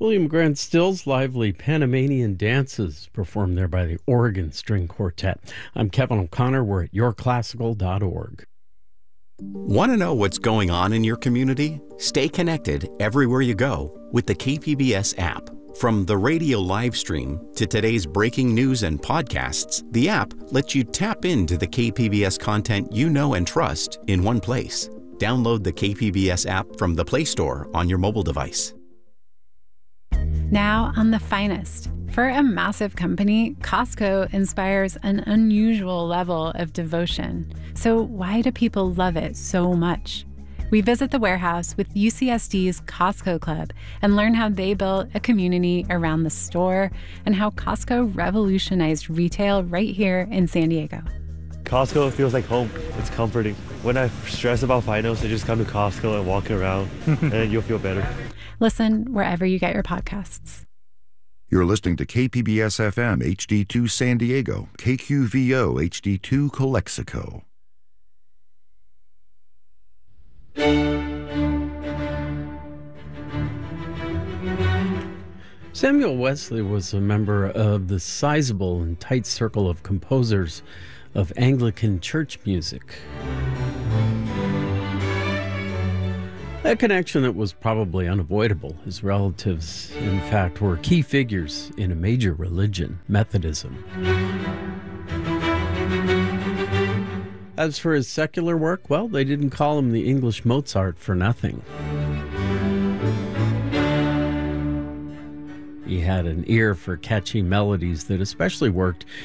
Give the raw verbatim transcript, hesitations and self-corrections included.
William Grant Still's lively Panamanian dances performed there by the Oregon String Quartet. I'm Kevin O'Connor. We're at your classical dot org. Want to know what's going on in your community? Stay connected everywhere you go with the K P B S app. From the radio live stream to today's breaking news and podcasts, the app lets you tap into the K P B S content you know and trust in one place. Download the K P B S app from the Play Store on your mobile device. Now on The Finest. For a massive company, Costco inspires an unusual level of devotion. So why do people love it so much? We visit the warehouse with U C S D's Costco Club and learn how they built a community around the store and how Costco revolutionized retail right here in San Diego. Costco feels like home. It's comforting. When I stress about finals, I just come to Costco and walk around, and you'll feel better. Listen wherever you get your podcasts. You're listening to K P B S F M H D two San Diego, K Q V O H D two Calexico. Samuel Wesley was a member of the sizable and tight circle of composers of Anglican church music. A connection that was probably unavoidable. His relatives, in fact, were key figures in a major religion, Methodism. As for his secular work, well, they didn't call him the English Mozart for nothing. He had an ear for catchy melodies that especially worked